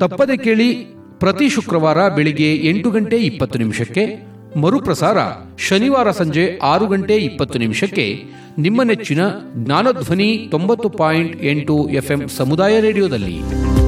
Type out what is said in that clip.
ತಪ್ಪದೆ ಕೇಳಿ. ಪ್ರತಿ ಶುಕ್ರವಾರ ಬೆಳಿಗ್ಗೆ 8:20 ಮರುಪ್ರಸಾರ ಶನಿವಾರ ಸಂಜೆ 6:20 ನಿಮ್ಮ ನೆಚ್ಚಿನ ಜ್ಞಾನಧ್ವನಿ 90.8 FM ಸಮುದಾಯ ರೇಡಿಯೋದಲ್ಲಿ.